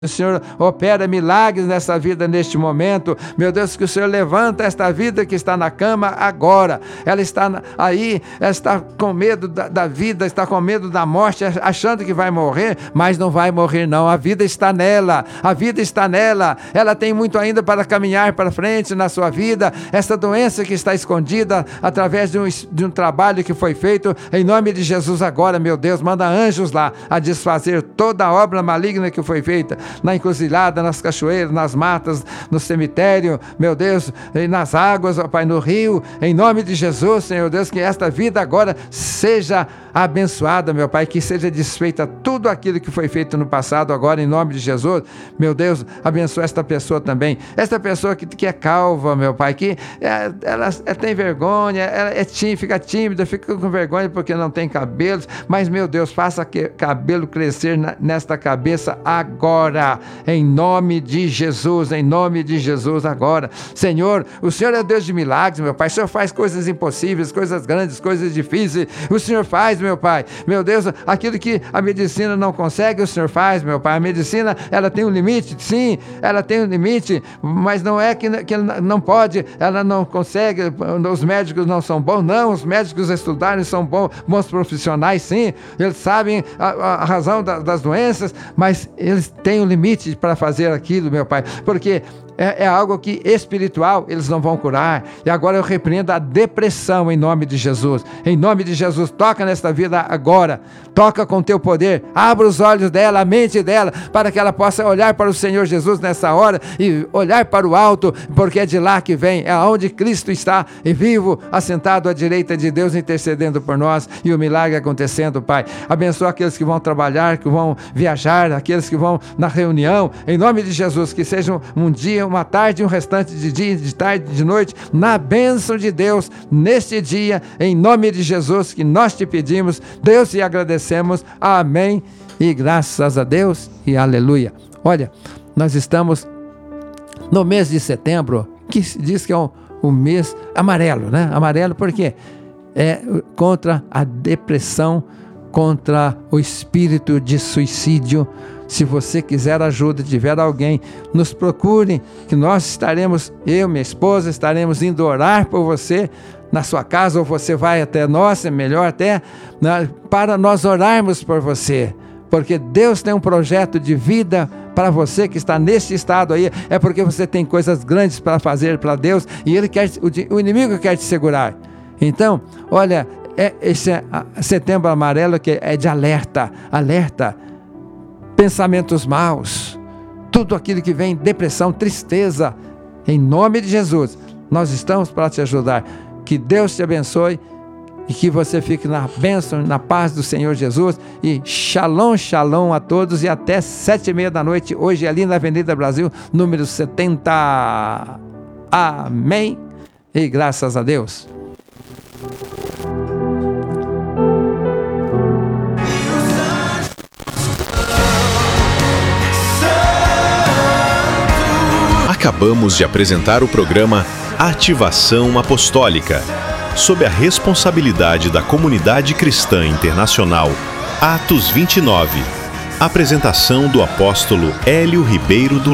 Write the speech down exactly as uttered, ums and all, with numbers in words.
O Senhor opera milagres nessa vida neste momento. Meu Deus, que o Senhor levanta esta vida que está na cama agora. Ela está aí, ela está com medo da, da vida, está com medo da morte, achando que vai morrer, mas não vai morrer não. A vida está nela, a vida está nela. Ela tem muito ainda para caminhar para frente na sua vida. Essa doença que está escondida através de um, de um trabalho que foi feito, em nome de Jesus agora, meu Deus, manda anjos lá a desfazer toda a obra maligna que foi feita na encruzilhada, nas cachoeiras, nas matas, no cemitério, meu Deus, e nas águas, ó Pai, no rio, em nome de Jesus, Senhor Deus, que esta vida agora seja abençoada, meu Pai, que seja desfeita tudo aquilo que foi feito no passado, agora em nome de Jesus, meu Deus, abençoa esta pessoa também, esta pessoa que, que é calva, meu Pai, que é, ela, ela tem vergonha, ela é tímida, fica tímida, fica com vergonha porque não tem cabelos, mas meu Deus, faça que cabelo crescer na, nesta cabeça agora, em nome de Jesus, em nome de Jesus agora. Senhor, o Senhor é Deus de milagres, meu Pai, o Senhor faz coisas impossíveis, coisas grandes, coisas difíceis, o Senhor faz, meu Pai, meu Deus, aquilo que a medicina não consegue, o Senhor faz, meu Pai. A medicina, ela tem um limite, sim, ela tem um limite, mas não é que, que não pode, ela não consegue, os médicos não são bons, não, os médicos estudaram, são bons, bons profissionais, sim, eles sabem a, a razão da, das doenças, mas eles têm um limite para fazer aquilo, meu Pai, porque É, é algo que espiritual eles não vão curar. E agora eu repreendo a depressão em nome de Jesus. Em nome de Jesus, toca nesta vida agora. Toca com teu poder. Abra os olhos dela, a mente dela, para que ela possa olhar para o Senhor Jesus nessa hora e olhar para o alto, porque é de lá que vem, é onde Cristo está, e vivo, assentado à direita de Deus, intercedendo por nós, e o milagre acontecendo, Pai. Abençoa aqueles que vão trabalhar, que vão viajar, aqueles que vão na reunião, em nome de Jesus, que seja um dia, uma tarde, um restante de dia, de tarde, de noite, na bênção de Deus, neste dia, em nome de Jesus, que nós te pedimos, Deus, e agradecemos, amém, e graças a Deus, e aleluia. Olha, nós estamos no mês de setembro, que diz que é um, um mês amarelo, né? Amarelo porque é contra a depressão, contra o espírito de suicídio. Se você quiser ajuda, tiver alguém, nos procure, que nós estaremos, eu, minha esposa, estaremos indo orar por você na sua casa, ou você vai até nós, é melhor até, né, para nós orarmos por você, porque Deus tem um projeto de vida para você que está nesse estado aí, é porque você tem coisas grandes para fazer para Deus, e Ele quer, o inimigo quer te segurar. Então, olha, é esse é setembro amarelo que é de alerta, alerta, pensamentos maus, tudo aquilo que vem, depressão, tristeza, em nome de Jesus, nós estamos para te ajudar. Que Deus te abençoe e que você fique na bênção, na paz do Senhor Jesus, e shalom, shalom a todos, e até sete e meia da noite, hoje ali na Avenida Brasil, número setenta. Amém e graças a Deus. Acabamos de apresentar o programa Ativação Apostólica, sob a responsabilidade da Comunidade Cristã Internacional Atos vinte e nove. Apresentação do apóstolo Hélio Ribeiro do